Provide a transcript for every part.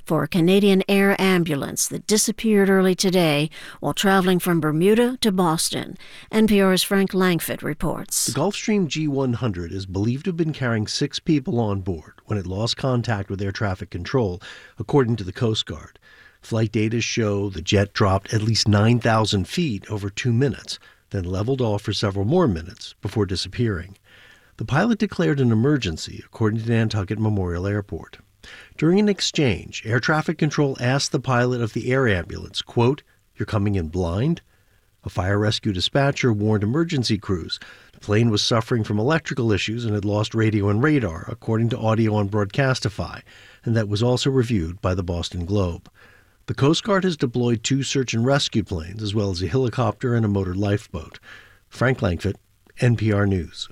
for a Canadian air ambulance that disappeared early today while traveling from Bermuda to Boston. NPR's Frank Langfitt reports. The Gulfstream G100 is believed to have been carrying 6 people on board when it lost contact with air traffic control, according to the Coast Guard. Flight data show the jet dropped at least 9,000 feet over 2 minutes, then leveled off for several more minutes before disappearing. The pilot declared an emergency, according to Nantucket Memorial Airport. During an exchange, air traffic control asked the pilot of the air ambulance, quote, "You're coming in blind?" A fire rescue dispatcher warned emergency crews the plane was suffering from electrical issues and had lost radio and radar, according to audio on Broadcastify, and that was also reviewed by the Boston Globe. The Coast Guard has deployed 2 search and rescue planes, as well as a helicopter and a motor lifeboat. Frank Langfitt, NPR News.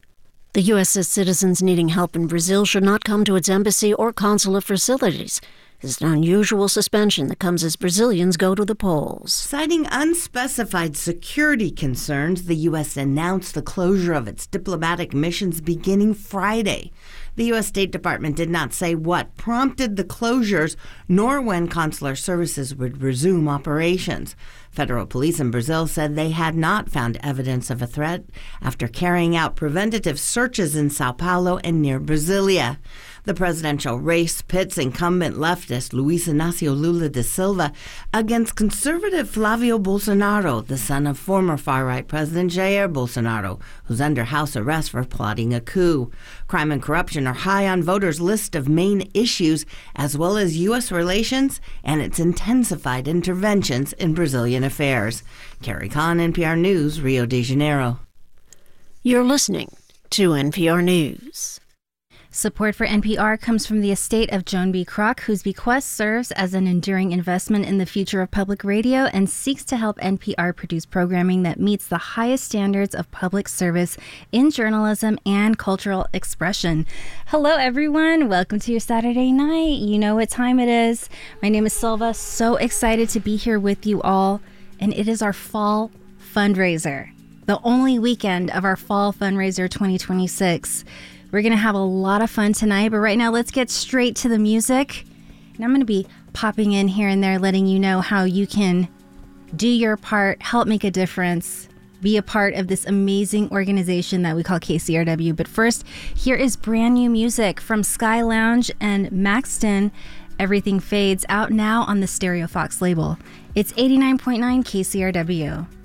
The U.S. says citizens needing help in Brazil should not come to its embassy or consulate facilities. It's an unusual suspension that comes as Brazilians go to the polls. Citing unspecified security concerns, the U.S. announced the closure of its diplomatic missions beginning Friday. The U.S. State Department did not say what prompted the closures, nor when consular services would resume operations. Federal police in Brazil said they had not found evidence of a threat after carrying out preventative searches in Sao Paulo and near Brasilia. The presidential race pits incumbent leftist Luiz Inácio Lula da Silva against conservative Flávio Bolsonaro, the son of former far-right President Jair Bolsonaro, who's under house arrest for plotting a coup. Crime and corruption are high on voters' list of main issues, as well as U.S. relations and its intensified interventions in Brazilian affairs. Carrie Kahn, NPR News, Rio de Janeiro. You're listening to NPR News. Support for NPR comes from the estate of Joan B. Kroc, whose bequest serves as an enduring investment in the future of public radio and seeks to help NPR produce programming that meets the highest standards of public service in journalism and cultural expression. Hello, everyone. Welcome to your Saturday night. You know what time it is. My name is Silva. So excited to be here with you all. And it is our fall fundraiser, the only weekend of our fall fundraiser 2026. We're going to have a lot of fun tonight, but right now let's get straight to the music. And I'm going to be popping in here and there, letting you know how you can do your part, help make a difference, be a part of this amazing organization that we call KCRW. But first, here is brand new music from Sky Lounge and Maxton. Everything Fades, out now on the Stereo Fox label. It's 89.9 KCRW.